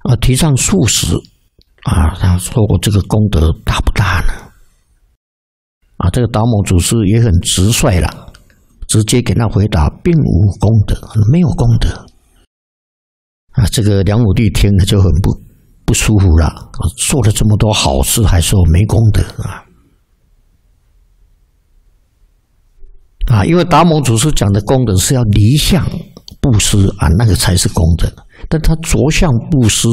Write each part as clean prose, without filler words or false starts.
提倡素食他说过这个功德大不大呢？这个达摩祖师也很直率了，直接给他回答，并无功德，没有功德。这个梁武帝听了就很不舒服了，做了这么多好事，还说没功德因为达摩祖师讲的功德是要离相布施那个才是功德，但他着相布施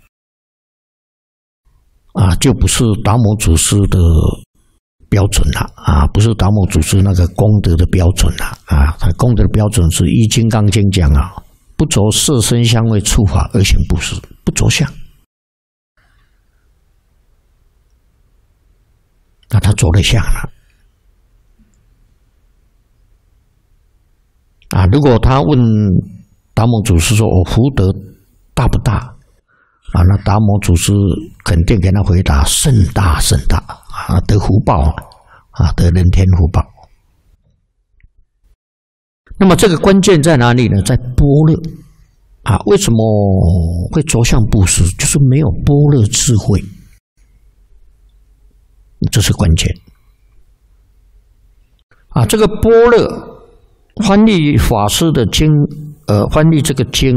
就不是达摩祖师的标准了不是达摩祖师那个功德的标准了他功德的标准是依《金刚经》讲不着色声香味触法而行布施，不着相。他着了相了如果他问达摩祖师说我福德大不大那达摩祖师肯定给他回答甚大甚大得福报得人天福报。那么这个关键在哪里呢？在般若为什么会着相布施？就是没有般若智慧，这是关键这个般若翻译法师的经翻译这个经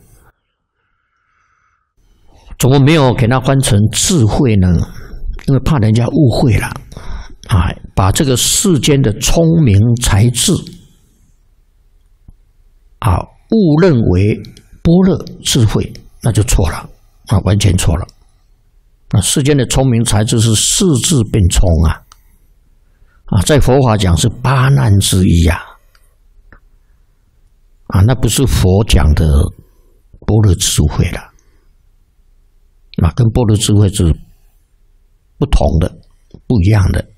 怎么没有给他翻成智慧呢？因为怕人家误会了把这个世间的聪明才智误认为般若智慧，那就错了完全错了世间的聪明才智是世智变聪在佛法讲是八难之一那不是佛讲的般若智慧了跟般若智慧是不同的不一样的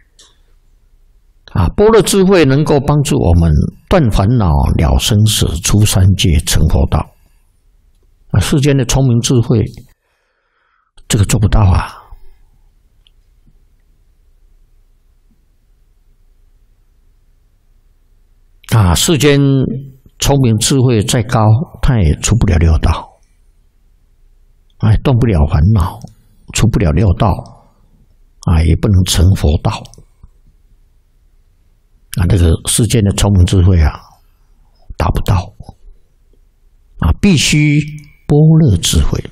般若智慧能够帮助我们断烦恼了生死出三界成佛道世间的聪明智慧这个做不到世间聪明智慧再高他也出不了六道断不了烦恼出不了六道也不能成佛道这个世间的聪明智慧达不到必须般若智慧。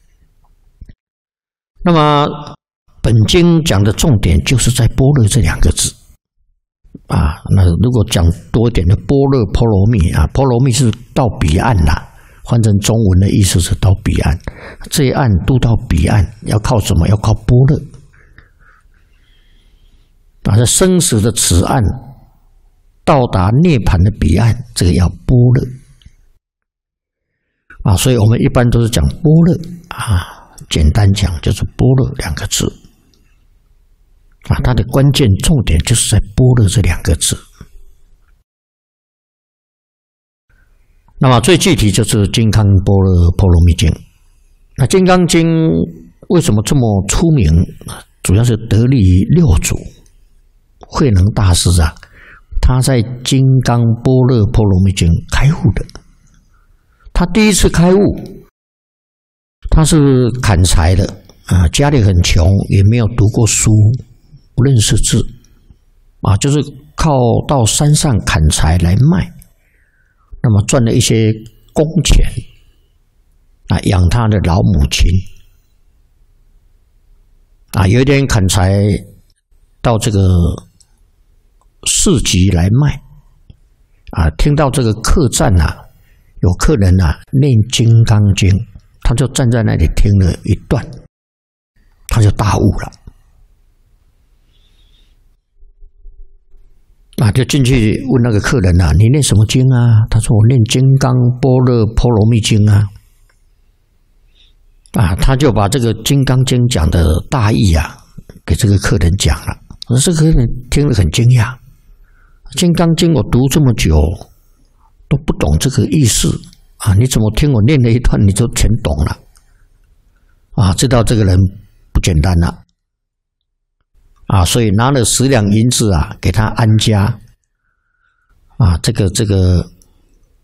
那么本经讲的重点就是在般若这两个字那如果讲多一点的般若波罗蜜波罗蜜是到彼岸换成中文的意思是到彼岸，这一岸渡到彼岸要靠什么？要靠般若这生死的此岸到达涅槃的彼岸，这个要般若所以我们一般都是讲般若简单讲就是般若两个字它的关键重点就是在般若这两个字。那么最具体就是《金刚般若波罗蜜经》。那《金刚经》为什么这么出名？主要是得力于六祖慧能大师他在《金刚般若波罗蜜经》开悟的。他第一次开悟，他是砍柴的家里很穷，也没有读过书，不认识字就是靠到山上砍柴来卖，那么赚了一些工钱养他的老母亲有一天砍柴到这个市集来卖听到这个客栈有客人念《金刚经》，他就站在那里听了一段，他就大悟了就进去问那个客人你念什么经他说我念《金刚般若波罗蜜经》他就把这个《金刚经》讲的大意给这个客人讲了。这个客人听了很惊讶，《金刚经》我读这么久都不懂这个意思你怎么听我念了一段你就全懂了知道这个人不简单了所以拿了10两银子给他安家这个